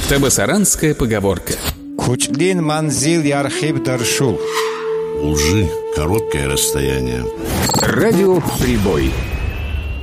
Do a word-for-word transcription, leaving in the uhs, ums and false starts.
Табасаранская поговорка. Кучлин манзил ярхиб даршул. Лжи короткое расстояние. Радио «Прибой».